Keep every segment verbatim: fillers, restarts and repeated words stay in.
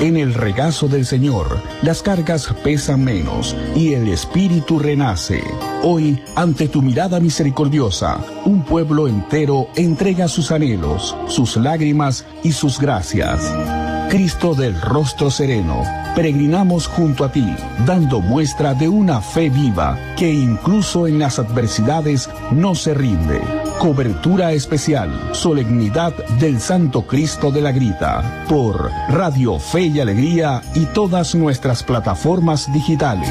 En el regazo del Señor, las cargas pesan menos y el espíritu renace. Hoy, ante tu mirada misericordiosa, un pueblo entero entrega sus anhelos, sus lágrimas y sus gracias. Cristo del rostro sereno, peregrinamos junto a ti, dando muestra de una fe viva que incluso en las adversidades no se rinde. Cobertura especial, solemnidad del Santo Cristo de la Grita, por Radio Fe y Alegría y todas nuestras plataformas digitales.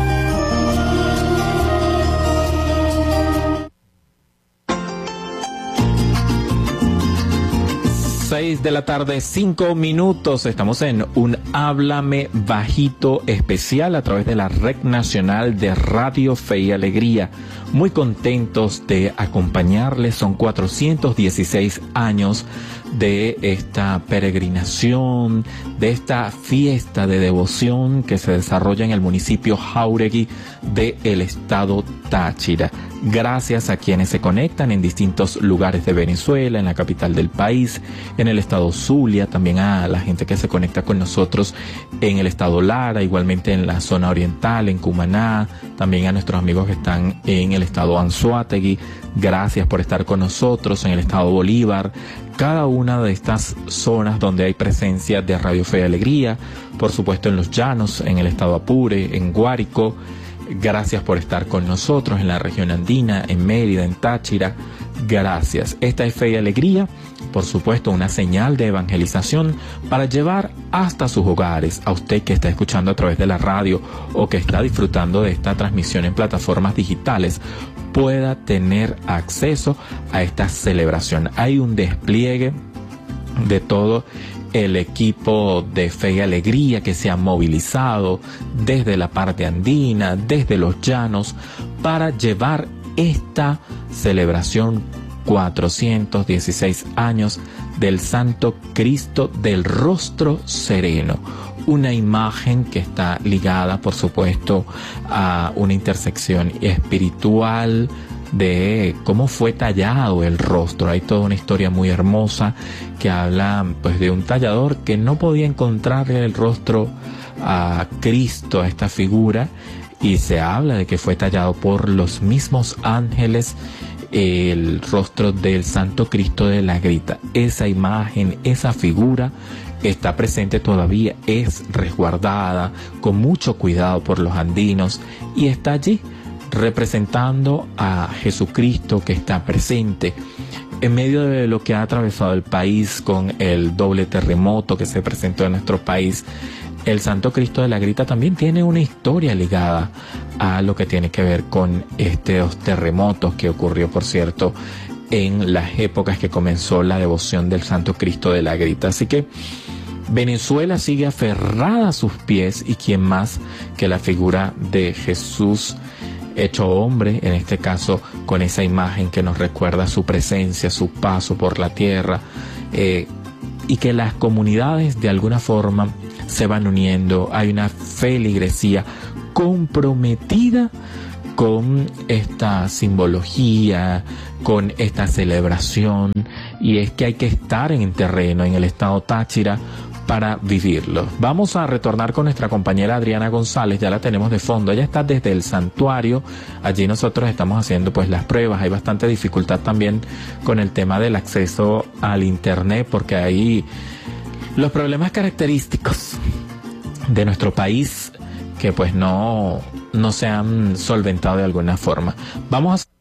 seis de la tarde, cinco minutos. Estamos en un Háblame Bajito especial a través de la Red Nacional de Radio Fe y Alegría. Muy contentos de acompañarles. Son cuatrocientos dieciséis años de esta peregrinación, de esta fiesta de devoción que se desarrolla en el municipio Jáuregui del estado Táchira. Gracias a quienes se conectan en distintos lugares de Venezuela, en la capital del país, en el estado Zulia, también a la gente que se conecta con nosotros en el estado Lara, igualmente en la zona oriental, en Cumaná, también a nuestros amigos que están en el estado Anzoátegui. Gracias por estar con nosotros en el estado Bolívar, cada una de estas zonas donde hay presencia de Radio Fe y Alegría, por supuesto en los llanos, en el estado Apure, en Guárico. Gracias por estar con nosotros en la región andina, en Mérida, en Táchira. Gracias. Esta es Fe y Alegría, por supuesto, una señal de evangelización para llevar hasta sus hogares a usted que está escuchando a través de la radio o que está disfrutando de esta transmisión en plataformas digitales, pueda tener acceso a esta celebración. Hay un despliegue de todo el equipo de Fe y Alegría que se ha movilizado desde la parte andina, desde los llanos, para llevar esta celebración, cuatrocientos dieciséis años del Santo Cristo del Rostro Sereno. Una imagen que está ligada, por supuesto, a una intersección espiritual de cómo fue tallado el rostro. Hay toda una historia muy hermosa que habla pues de un tallador que no podía encontrarle el rostro a Cristo, a esta figura, y se habla de que fue tallado por los mismos ángeles el rostro del Santo Cristo de la Grita. Esa imagen, esa figura está presente todavía, es resguardada con mucho cuidado por los andinos y está allí representando a Jesucristo, que está presente en medio de lo que ha atravesado el país con el doble terremoto que se presentó en nuestro país. El Santo Cristo de la Grita también tiene una historia ligada a lo que tiene que ver con estos terremotos que ocurrió, por cierto, en las épocas que comenzó la devoción del Santo Cristo de la Grita. Así que Venezuela sigue aferrada a sus pies, y quién más que la figura de Jesús hecho hombre, en este caso con esa imagen que nos recuerda su presencia, su paso por la tierra, eh, y que las comunidades de alguna forma se van uniendo. Hay una feligresía comprometida con esta simbología, con esta celebración, y es que hay que estar en terreno, en el estado Táchira, para vivirlo. Vamos a retornar con nuestra compañera Adriana González, ya la tenemos de fondo. Ella está desde el santuario. Allí nosotros estamos haciendo pues las pruebas. Hay bastante dificultad también con el tema del acceso al internet, porque hay los problemas característicos de nuestro país que pues no, no se han solventado de alguna forma. Vamos a